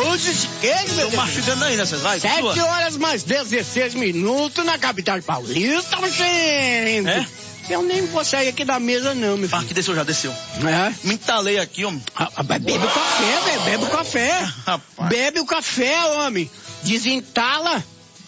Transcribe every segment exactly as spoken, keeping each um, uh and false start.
presunto e queijo, meu Tô mastigando ainda, vocês vai? Sete horas mais dezesseis minutos na capital paulista, gente. É? Eu nem vou sair aqui da mesa, não, meu filho. Ah, que desceu já, desceu. É? Me entalei aqui, homem. Ah, bebe o café, velho, bebe o café. Rapaz. Bebe o café, homem. Desentala.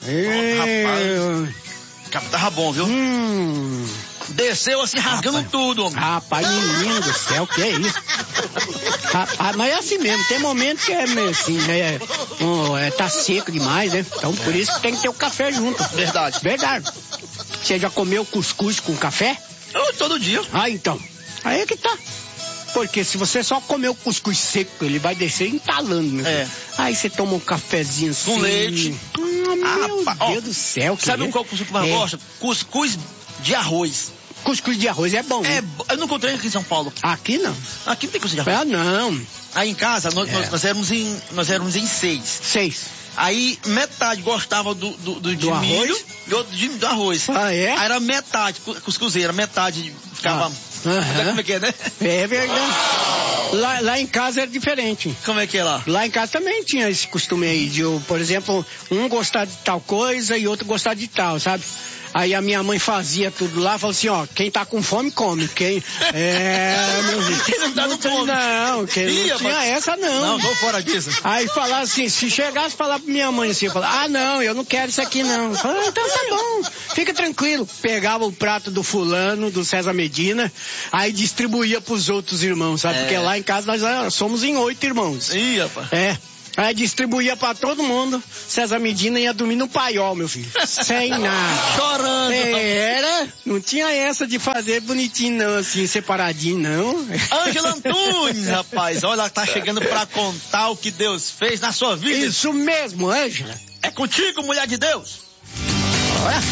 Rapaz. O café tava bom, viu? Hum. Desceu assim, rasgando Rapaz. tudo, homem. Rapaz, menino do céu, que é isso? Rapaz, mas é assim mesmo, tem momentos que é meio assim, né? Oh, é, tá seco demais, né? Então por isso que tem que ter o café junto. Verdade. Verdade. Você já comeu cuscuz com café? Eu, todo dia. Ah, então. Aí é que tá. Porque se você só comer o cuscuz seco, ele vai descer entalando, meu É. filho. Aí você toma um cafezinho assim. Com leite. Ah, meu Ah, Deus ó, do céu. Que sabe é? qual cuscuz que mais É. gosta? Cuscuz de arroz. Cuscuz de arroz é bom. É, né? bo- eu não encontrei aqui em São Paulo. Aqui não. Aqui não tem cuscuz de arroz. Ah, não. Aí em casa, nós, É. nós, nós éramos em, nós éramos em seis. Seis. Aí metade gostava do, do, do, de Do milho arroz? e outro de, do arroz. Ah, é? Aí era metade, cu- cuscuzeira, metade ficava... Ah. Aham. Como é que é, né? É verdade. Lá, lá em casa era diferente. Como é que é lá? Lá em casa também tinha esse costume aí de, eu, por exemplo, um gostar de tal coisa e outro gostar de tal, sabe? Aí a minha mãe fazia tudo lá, falou assim, ó, quem tá com fome, come. Quem, é, meu filho, Quem não tá com tem- fome. Não, quem Ih, não tinha rapaz. essa não. Não, tô fora disso. Aí falar assim, se chegasse falar pra minha mãe assim, eu falava, ah não, eu não quero isso aqui não. Eu falava, então tá bom, fica tranquilo. Pegava o prato do fulano, do César Medina, aí distribuía pros outros irmãos, sabe? É. Porque lá em casa nós ah, somos em oito irmãos. Ih, rapaz. É. Aí distribuía pra todo mundo. César Medina ia dormir no paiol, meu filho. Sem nada. Chorando. Era, não tinha essa de fazer bonitinho não, assim, separadinho não. Ângela Antunes, rapaz. Olha, ela tá chegando pra contar o que Deus fez na sua vida. Isso mesmo, Ângela. É contigo, mulher de Deus. Olha.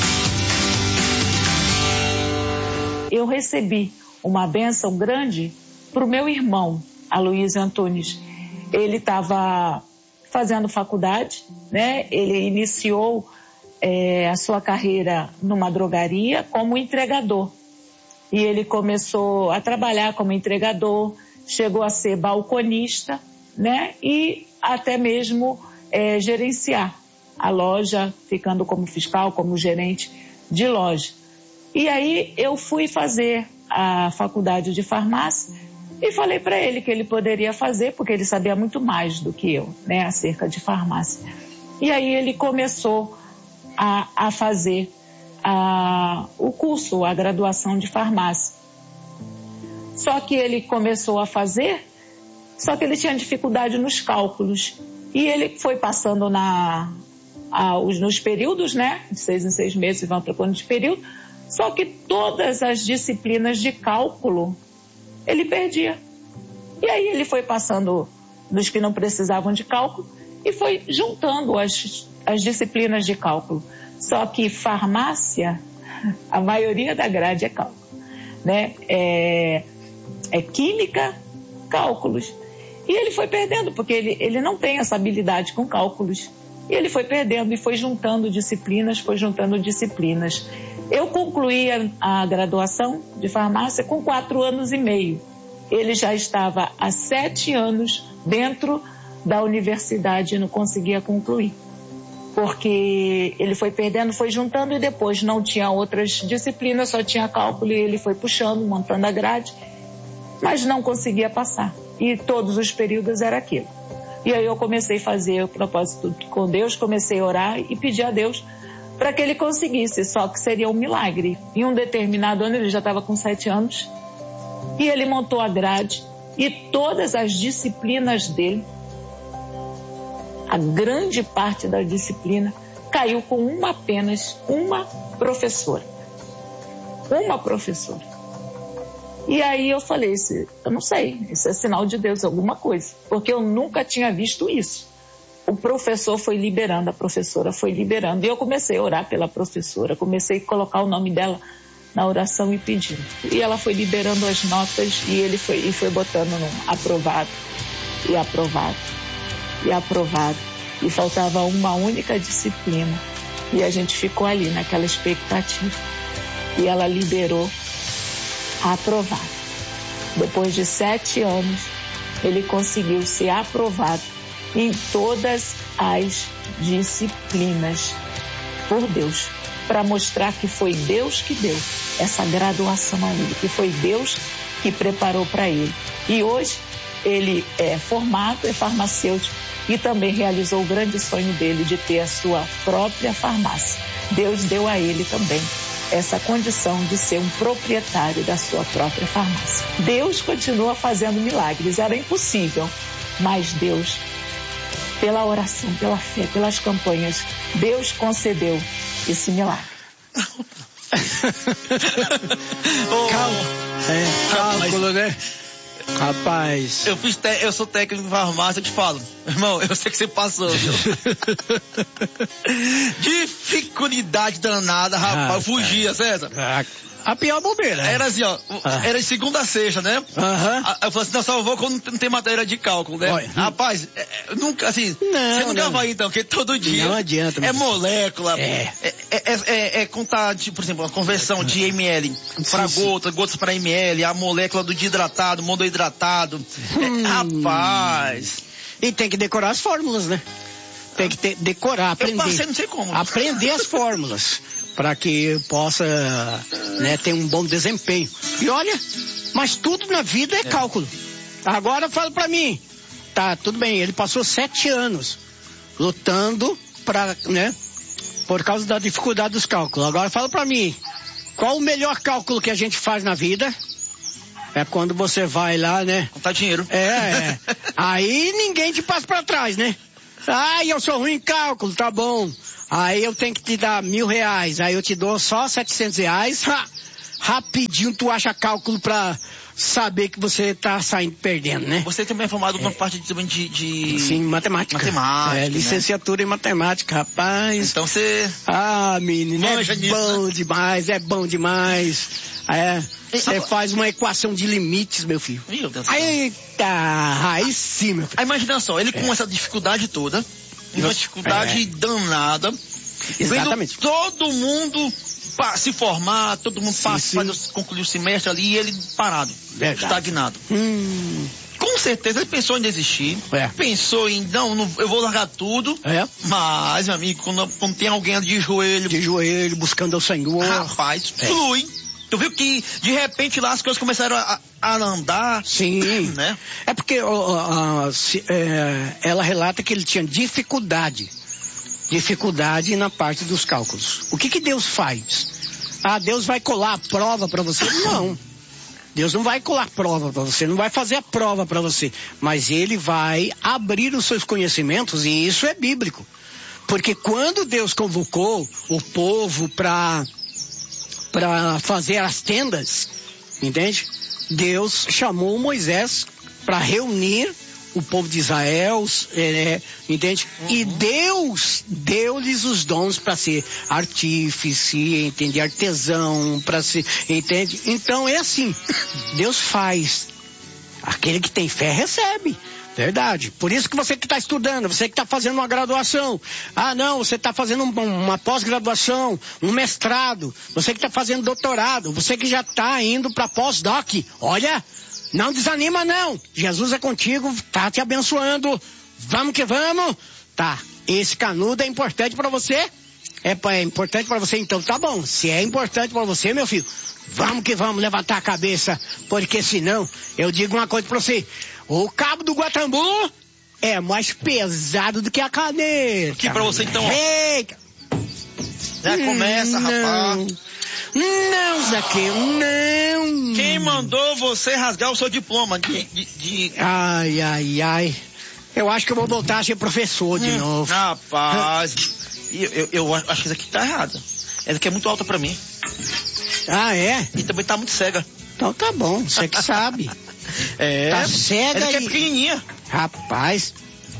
Eu recebi uma bênção grande pro meu irmão, Aloysio Antunes. Ele estava fazendo faculdade, né? Ele iniciou é, a sua carreira numa drogaria como entregador. E ele começou a trabalhar como entregador, chegou a ser balconista, né? E até mesmo é, gerenciar a loja, ficando como fiscal, como gerente de loja. E aí eu fui fazer a faculdade de farmácia e falei para ele que ele poderia fazer, porque ele sabia muito mais do que eu, né, acerca de farmácia. E aí ele começou a, a fazer a, o curso, a graduação de farmácia. Só que ele começou a fazer, só que ele tinha dificuldade nos cálculos. E ele foi passando na, a, os, nos períodos, né, de seis em seis meses, vão trocando de período, só que todas as disciplinas de cálculo ele perdia. E aí ele foi passando nos que não precisavam de cálculo e foi juntando as, as disciplinas de cálculo. Só que farmácia, a maioria da grade é cálculo, né? É, é química, cálculos. E ele foi perdendo, porque ele, ele não tem essa habilidade com cálculos. E ele foi perdendo e foi juntando disciplinas, foi juntando disciplinas. Eu concluí a, a graduação de farmácia com quatro anos e meio. Ele já estava há sete anos dentro da universidade e não conseguia concluir. Porque ele foi perdendo, foi juntando e depois não tinha outras disciplinas, só tinha cálculo e ele foi puxando, montando a grade, mas não conseguia passar. E todos os períodos era aquilo. E aí eu comecei a fazer o propósito com Deus, comecei a orar e pedir a Deus para que ele conseguisse, só que seria um milagre. Em um determinado ano, ele já estava com sete anos, e ele montou a grade, e todas as disciplinas dele, a grande parte da disciplina, caiu com uma apenas, uma professora. Uma professora. E aí eu falei, eu não sei, isso é sinal de Deus, alguma coisa, porque eu nunca tinha visto isso. O professor foi liberando, a professora foi liberando, e eu comecei a orar pela professora, comecei a colocar o nome dela na oração e pedindo. E ela foi liberando as notas e ele foi, e foi botando no aprovado, e aprovado, e aprovado. E faltava uma única disciplina, e a gente ficou ali naquela expectativa. E ela liberou aprovado. Depois de sete anos, ele conseguiu ser aprovado em todas as disciplinas por Deus, para mostrar que foi Deus que deu essa graduação a ele, que foi Deus que preparou para ele. E hoje ele é formado, é farmacêutico e também realizou o grande sonho dele de ter a sua própria farmácia. Deus deu a ele também essa condição de ser um proprietário da sua própria farmácia. Deus continua fazendo milagres, era impossível, mas Deus, pela oração, pela fé, pelas campanhas, Deus concedeu esse milagre. oh, é, cálculo, né? Rapaz. Eu fiz te... eu sou técnico de farmácia, eu te falo. Irmão, eu sei que você passou, viu? Dificuldade danada, rapaz. Ah, eu fugia, César. Ah, a pior bobeira. Era assim, ó. Ah. Era de segunda a sexta, né? Aham. Uh-huh. Eu falei assim, não, só vou quando não tem matéria de cálculo, né? Oi. Rapaz, é, é, nunca, assim, não, você nunca não. vai então, porque todo dia. Não adianta. É molécula. É. É, é, é, é contar, tipo, por exemplo, a conversão de ml para gotas, gotas para ml, a molécula do desidratado, monohidratado. Hum. É, rapaz. E tem que decorar as fórmulas, né? Tem que ter, decorar, aprender. Eu passei, não sei como. Aprender as fórmulas. Para que possa, né, ter um bom desempenho. E olha, mas tudo na vida é, é. cálculo. Agora fala para mim. Tá, tudo bem, ele passou sete anos lutando para, né, por causa da dificuldade dos cálculos. Agora fala para mim, qual o melhor cálculo que a gente faz na vida? É quando você vai lá, né? Contar dinheiro. É, é. Aí ninguém te passa para trás, né? Ai, eu sou ruim em cálculo, tá bom. Aí eu tenho que te dar mil reais, aí eu te dou só setecentos reais, ha, rapidinho tu acha cálculo pra saber que você tá saindo perdendo, né? Você também é formado é. na parte de, de, de... Sim, matemática. Matemática, é, licenciatura, né? Em matemática, rapaz. Então você... Ah, menino, é nisso, bom, né? demais, é bom demais. É, você faz uma equação de limites, meu filho. Meu Deus. Eita, aí sim, meu filho. Aí imagina só, ele é. com essa dificuldade toda, uma dificuldade é. danada. Exatamente. Todo mundo se formar, todo mundo sim, passa, sim. Faz, concluir o semestre ali e ele parado, Verdade. estagnado. Hum. Com certeza ele pensou em desistir, é. pensou em, não, não, eu vou largar tudo, é. mas, meu amigo, quando, quando tem alguém de joelho... De joelho, buscando ao Senhor... Rapaz, é. flui. Tu viu que, de repente, lá as coisas começaram a, a andar. Sim. Né? É porque uh, uh, se, é, ela relata que ele tinha dificuldade. Dificuldade na parte dos cálculos. O que que Deus faz? Ah, Deus vai colar a prova para você? Não. Deus não vai colar a prova para você, não vai fazer a prova para você. Mas Ele vai abrir os seus conhecimentos, e isso é bíblico. Porque quando Deus convocou o povo para... para fazer as tendas, entende? Deus chamou Moisés para reunir o povo de Israel, é, entende? Uhum. E Deus deu-lhes os dons para ser artífice, entende? Artesão, para ser, entende? Então é assim, Deus faz. Aquele que tem fé recebe. Verdade. Por isso que você que está estudando, você que está fazendo uma graduação, ah não, você está fazendo um, uma pós-graduação, um mestrado, você que está fazendo doutorado, você que já está indo para pós-doc, olha, não desanima não, Jesus é contigo, tá te abençoando, vamos que vamos, tá, esse canudo é importante para você? É, é importante para você, então tá bom, se é importante para você, meu filho, vamos que vamos levantar a cabeça, porque senão, eu digo uma coisa para você, o cabo do Guatambu é mais pesado do que a caneta. Aqui pra você então, ó. Eita. Já começa, não. rapaz. Não, Zaqueu, não. Quem mandou você rasgar o seu diploma de... de, de... Ai, ai, ai. Eu acho que eu vou voltar a ser professor de hum, novo. Rapaz, eu, eu, eu acho que isso aqui tá errado. Essa aqui é muito alta pra mim. Ah, é? E também tá muito cega. Então tá bom, você que sabe. É, tá cega essa aqui e... é pequenininha. Rapaz.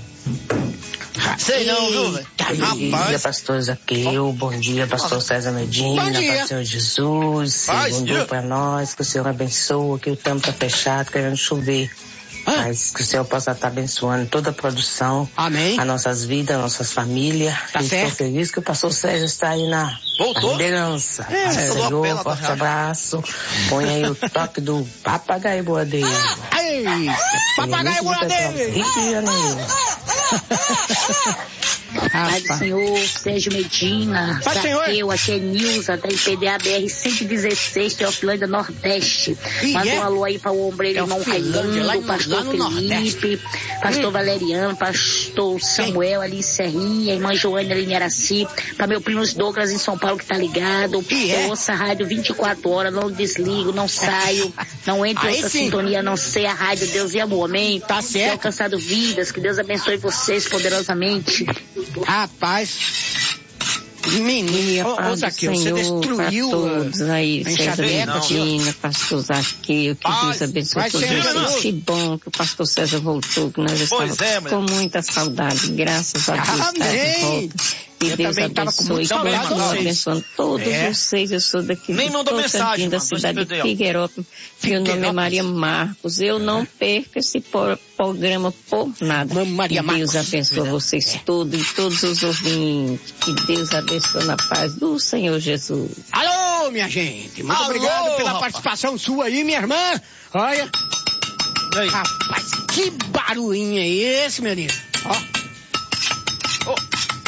Sei não, viu, velho? Bom dia, pastor Zaqueu. Bom dia, pastor César Medina. Bom dia. Paz, Senhor Jesus. Bom dia pra nós. Que o Senhor abençoe. Que o tempo tá fechado, querendo chover. Ah. Mas que o Senhor possa estar abençoando toda a produção. Amém. As nossas vidas, as nossas famílias. Tá e certo. estou feliz que o pastor Sérgio está aí na, na liderança. É, Pai, Senhor, forte abraço. Põe aí o toque do papagaio boadeiro. Ai, papagaio boadeiro. Rio de Janeiro. Pai do Senhor, Sérgio Medina, Zaqueu, aqui é Nilza, da I P D A B R cento e dezesseis, Teofilândia Nordeste. Manda um alô aí para o ombreiro irmão Raimundo, pastor Felipe, pastor hum. Valeriano, pastor Samuel ali em Serrinha, irmã Joana ali em Araci, para meu primo Douglas em São Paulo que tá ligado. Eu ouço a rádio vinte e quatro horas, não desligo, não saio, não entro em outra sim. sintonia, não sei a rádio Deus e Amor, amém? Tá certo. Tenho alcançado vidas, que Deus abençoe vocês poderosamente. Rapaz, menina, ô Zaqueu, você destruiu todos aí, a enxadeca, Medina, pastor Zaqueu, que Deus abençoe todos vocês. Que bom que o pastor César voltou, que nós estávamos é, com muita saudade, graças a Deus. Amém. Tá de volta. E eu Deus abençoe, que Deus abençoe todos é. vocês. Eu sou daqui Nem mandou mensagem, da cidade de Figueirópolis. Meu nome é Maria Marcos. Eu não perco esse programa por nada. Maria que Deus Marcos. abençoe vocês é. todos e todos os ouvintes. Que Deus abençoe na paz do Senhor Jesus. Alô, minha gente. Muito Alô, obrigado pela rapaz. participação sua aí, minha irmã. Olha. Aí. Rapaz, que barulhinho é esse, meu Deus? Ó. Oh.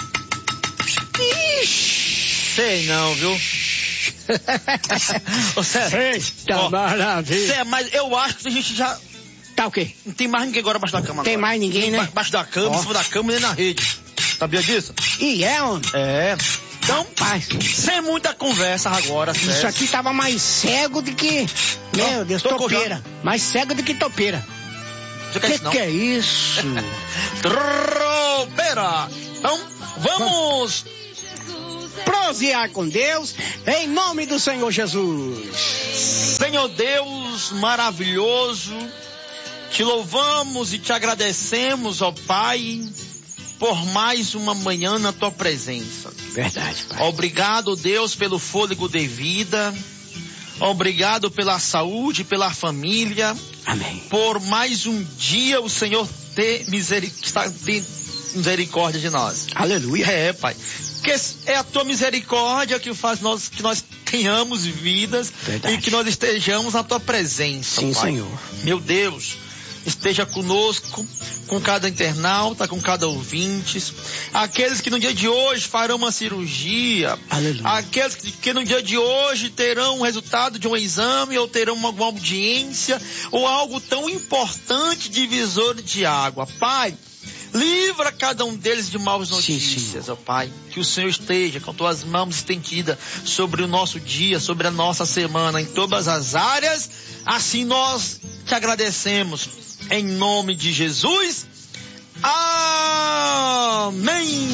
Sei não, viu? Ô, César. Eita, ó, maravilha. César, mas eu acho que a gente já... Tá o quê? Não tem mais ninguém agora abaixo da cama. Tem agora. mais ninguém, né? Abaixo da cama, oh. em cima da cama e nem na rede. Sabia disso? E é, homem? É. Então, Rapaz, sem muita conversa agora, César. Isso aqui tava mais cego do que... Meu não, Deus, topeira. Já. Mais cego do que topeira. O que, que, que é isso? Tropeira. Então, vamos... prosear com Deus, em nome do Senhor Jesus. Senhor Deus maravilhoso, te louvamos e te agradecemos, ó Pai, por mais uma manhã na tua presença. Verdade, Pai. Obrigado, Deus, pelo fôlego de vida. Obrigado pela saúde, pela família. Amém. Por mais um dia o Senhor ter misericórdia de nós. Aleluia. É, Pai. Porque é a tua misericórdia que faz nós, que nós tenhamos vidas. Verdade. E que nós estejamos na tua presença. Sim, Pai. Senhor. Meu Deus, esteja conosco, com cada internauta, com cada ouvinte. Aqueles que no dia de hoje farão uma cirurgia. Aleluia. Aqueles que, que no dia de hoje terão o resultado de um exame ou terão uma, uma audiência ou algo tão importante, divisor de água. Pai, livra cada um deles de maus notícias, ó Pai. Que o Senhor esteja com tuas mãos estendidas sobre o nosso dia, sobre a nossa semana, em todas as áreas. Assim nós te agradecemos. Em nome de Jesus. Amém.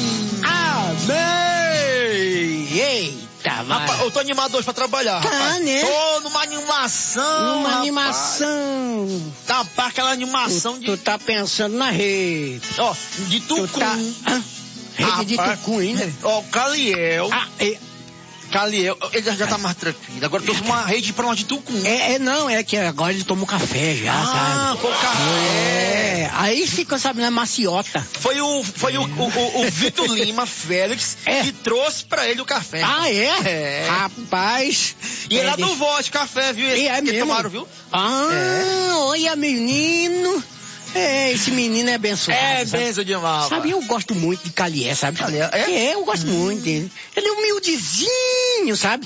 Amém. Eita, rapaz, eu tô animado hoje pra trabalhar, tá, rapaz. Né? Tô numa animação, Numa rapaz. animação. Tá, aquela animação tu, de... Tu tá pensando na rede. Ó, de Tucum. Tu tá... ah, rede rapaz, de Tucum ainda? Ó, o Caliel. Ah, é... Caliel, ele já, já tá mais tranquilo. Agora tô com uma rede pra nós de Tucum. É, é, não, é que agora ele tomou café já, ah, sabe? Ah, com café. É, aí ficou, sabe, na maciota. Foi o, foi o, o, o, o Vitor Lima Félix é. que trouxe pra ele o café. Ah, é? É. Rapaz. E ele é do Voz Café, viu? E é que mesmo? Tomaram, viu? Ah, é. Olha, menino. É, esse menino é abençoado. É, benção demais. Sabe, eu gosto muito de Calié, sabe? Calié, é? É, eu gosto hum. muito dele. Ele é humildezinho, sabe?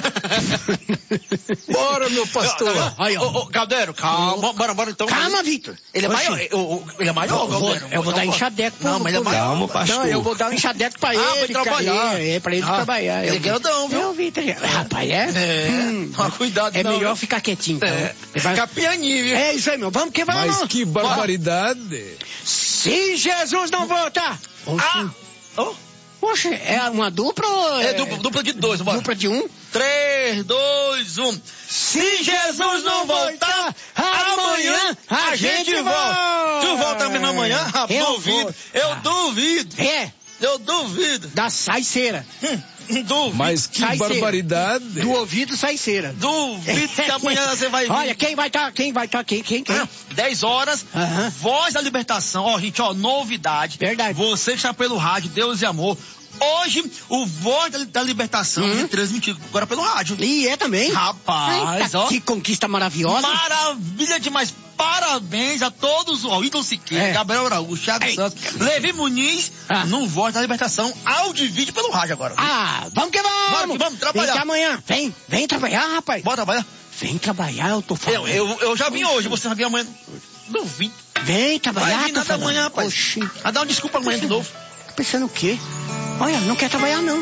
Bora, meu pastor. Aí, ó. Ô, ô, Caldeiro, calma. Bora, bora então. Calma, Vitor. Ele é Oxi. maior, eu, ele é maior, eu vou, eu vou dar enxadeco pra ele. Não, mas ele é maior. Calma, pastor. Não, eu vou dar um enxadeco pra ele. Ah, pra ele trabalhar. É, pra ele ah, trabalhar. Ele é grandão, viu? Eu, Vitor. Rapaz, é? É. Hum, cuidado, É não, melhor viu? ficar quietinho, então. É. Ficar pianinho, viu? É isso aí, meu. Vamos que vamos. Mas que barbaridade. Se Jesus não voltar. Ah! Oh. Poxa, é uma dupla ou é... É dupla, dupla de dois, bora. Dupla de um? Três, dois, um. Se Jesus não voltar, amanhã a gente volta. Tu volta mesmo amanhã? Ah, eu duvido. Vou. Eu ah. duvido. É? Eu duvido. Da saiceira. Hum. Duvido. Mas que sai barbaridade. Cera. Do ouvido sai cera. Duvido que amanhã você vai vir. Olha, quem vai estar, tá, quem vai estar, tá, quem, quem, quem? Ah, dez horas, uh-huh. Voz da Libertação. Ó, gente, ó, novidade. Verdade. Você que está pelo rádio, Deus e Amor. Hoje, o Voz da, da Libertação hum. é transmitido agora pelo rádio. E é também. Rapaz, Eita, ó. Que conquista maravilhosa. Maravilha demais. Parabéns a todos, ó, Ítalo Siqueira, é. Gabriel Araújo, Thiago Ei. Santos, Levi Muniz, ah. no Voz da Libertação, áudio e vídeo pelo rádio agora. Ah, vamos que vamos. Vamos que vamos trabalhar. Vem amanhã. Vem, vem trabalhar, rapaz. Bora trabalhar. Vem trabalhar, eu tô falando. Eu, eu, eu já vim hoje, você vai vir amanhã. Duvido. Vem trabalhar, vai vir nada amanhã, rapaz. Oxi. Vai dar uma desculpa amanhã de novo. Tá pensando o quê? Olha, não quer trabalhar não.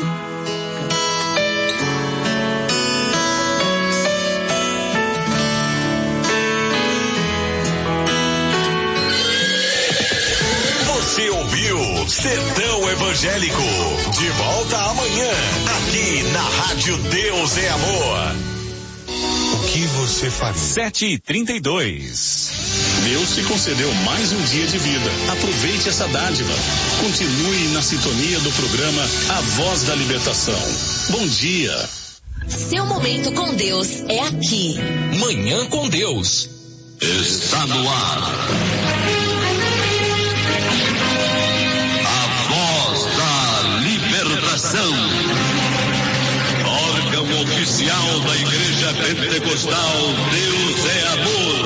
Você ouviu Sertão Evangélico. De volta amanhã, aqui na Rádio Deus é Amor. O que você faria? sete e trinta e dois. Deus te concedeu mais um dia de vida. Aproveite essa dádiva. Continue na sintonia do programa A Voz da Libertação. Bom dia. Seu momento com Deus é aqui. Manhã com Deus. Está no ar. A Voz da Libertação. Órgão oficial da Igreja Pentecostal Deus é Amor.